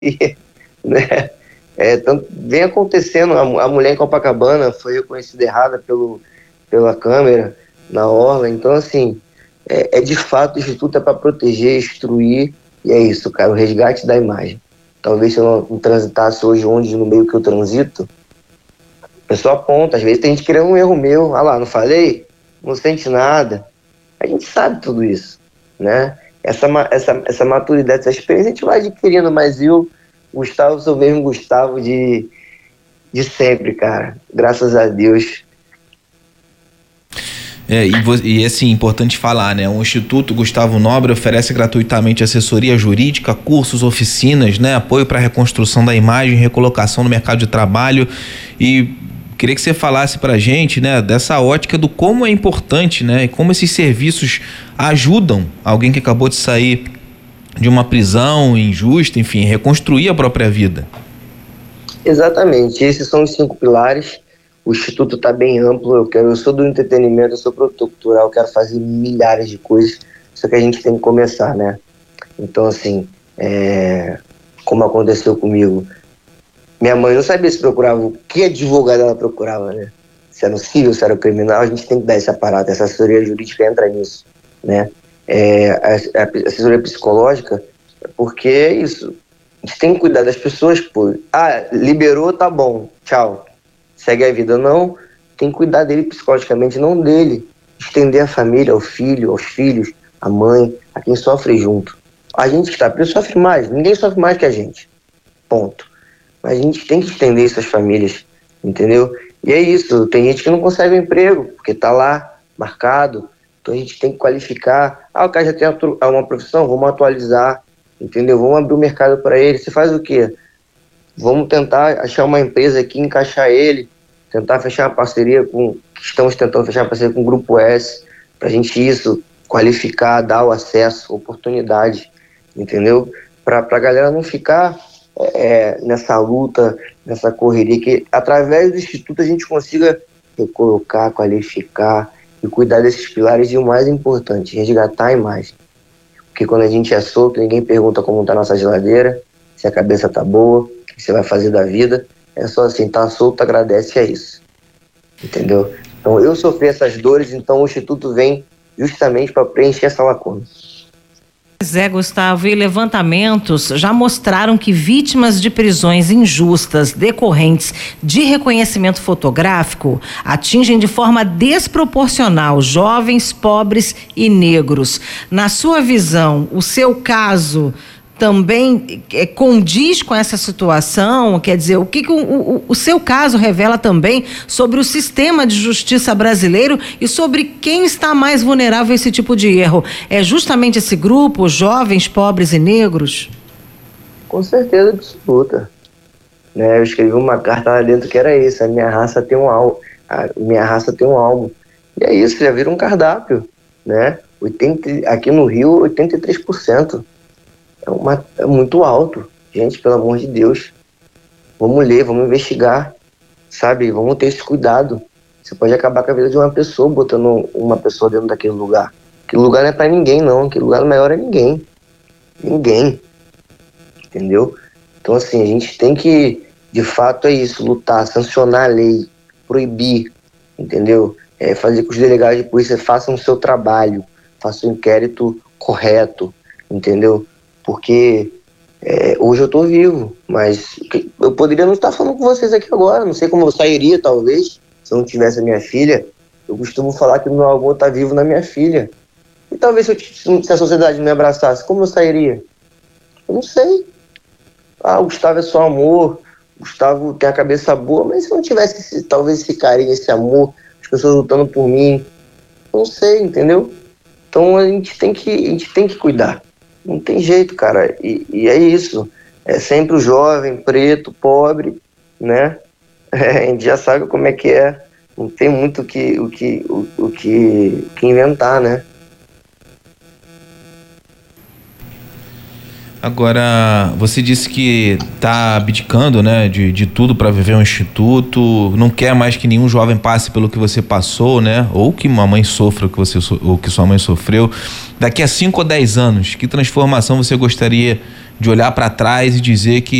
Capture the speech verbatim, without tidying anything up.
né? É, tanto, vem acontecendo, a, a mulher em Copacabana foi reconhecida errada pelo, pela câmera na orla, então assim, é, é de fato, o Instituto é para proteger, instruir, e é isso, cara, o resgate da imagem. Talvez se eu não, não transitasse hoje onde no meio que eu transito, a pessoa aponta, às vezes tem gente querendo um erro meu, ah lá, não falei? Não sente nada. A gente sabe tudo isso, né? Essa, essa, essa maturidade, essa experiência a gente vai adquirindo, mas eu, Gustavo, sou o mesmo Gustavo de, de sempre, cara. Graças a Deus. É, e, e assim, importante falar, né? O Instituto Gustavo Nobre oferece gratuitamente assessoria jurídica, cursos, oficinas, né? Apoio para reconstrução da imagem, recolocação no mercado de trabalho. E queria que você falasse pra gente, né, dessa ótica do como é importante, né, e como esses serviços ajudam alguém que acabou de sair de uma prisão injusta, enfim, reconstruir a própria vida. Exatamente, esses são os cinco pilares. O Instituto está bem amplo, eu, quero, eu sou do entretenimento, eu sou produtor cultural, eu quero fazer milhares de coisas, só que a gente tem que começar, né? Então, assim, é, como aconteceu comigo, minha mãe não sabia se procurava, o que advogado ela procurava, né? Se era no civil, se era criminal, a gente tem que dar esse aparato, essa assessoria jurídica entra nisso, né? É, a, a assessoria psicológica, porque é isso, a gente tem que cuidar das pessoas, pô. Ah, liberou, tá bom, tchau. Segue a vida. Não, tem que cuidar dele psicologicamente, não dele. Estender a família, ao filho, aos filhos, a mãe, a quem sofre junto. A gente que está preso sofre mais, ninguém sofre mais que a gente. Ponto. Mas a gente tem que estender isso às famílias, entendeu? E é isso, tem gente que não consegue um emprego, porque tá lá, marcado. Então a gente tem que qualificar. Ah, o cara já tem uma profissão, vamos atualizar, entendeu? Vamos abrir o mercado para ele. Você faz o quê? Vamos tentar achar uma empresa aqui, encaixar ele, tentar fechar uma parceria com, estamos tentando fechar uma parceria com o Grupo S, pra gente isso, qualificar, dar o acesso, oportunidade, entendeu? Pra, pra galera não ficar é, nessa luta, nessa correria, que através do Instituto a gente consiga recolocar, qualificar e cuidar desses pilares, e o mais importante, resgatar a imagem. Porque quando a gente é solto, ninguém pergunta como tá a nossa geladeira, se a cabeça tá boa, o que você vai fazer da vida. É só assim, tá solto, agradece, é isso. Entendeu? Então eu sofri essas dores, então o Instituto vem justamente para preencher essa lacuna. Pois é, Gustavo, e levantamentos já mostraram que vítimas de prisões injustas decorrentes de reconhecimento fotográfico atingem de forma desproporcional jovens, pobres e negros. Na sua visão, o seu caso também é, condiz com essa situação? Quer dizer, o que, que o, o, o seu caso revela também sobre o sistema de justiça brasileiro e sobre quem está mais vulnerável a esse tipo de erro? É justamente esse grupo, jovens, pobres e negros? Com certeza absoluta. Né, eu escrevi uma carta lá dentro que era isso: a minha raça tem um alma, a minha raça tem um alma. E é isso, já vira um cardápio, né? oitenta, aqui no Rio, oitenta e três por cento. É, uma, é muito alto. Gente, pelo amor de Deus, vamos ler, vamos investigar, sabe? Vamos ter esse cuidado. Você pode acabar com a vida de uma pessoa botando uma pessoa dentro daquele lugar. Aquele lugar não é pra ninguém, não. Aquele lugar maior é ninguém. Ninguém. Entendeu? Então, assim, a gente tem que, de fato, é isso, lutar, sancionar a lei, proibir, entendeu? É, fazer com que os delegados de polícia façam o seu trabalho, façam o inquérito correto, entendeu? Porque é, hoje eu tô vivo, mas eu poderia não estar falando com vocês aqui agora, não sei como eu sairia, talvez, se eu não tivesse a minha filha. Eu costumo falar que meu avô tá vivo na minha filha. E talvez se, eu, se a sociedade me abraçasse, como eu sairia? Eu não sei. Ah, o Gustavo é só amor, o Gustavo tem a cabeça boa, mas se eu não tivesse esse, talvez esse carinho, esse amor, as pessoas lutando por mim, não sei, entendeu? Então a gente tem que, a gente tem que cuidar. Não tem jeito, cara, e, e é isso, é sempre o jovem, preto, pobre, né, é, a gente já sabe como é que é, não tem muito o que, o que, o, o que, que inventar, né. Agora, você disse que tá abdicando, né, de, de tudo para viver um instituto, não quer mais que nenhum jovem passe pelo que você passou, né, ou que uma mãe sofra o que você, ou que sua mãe sofreu. Daqui a cinco ou dez anos, que transformação você gostaria de olhar para trás e dizer que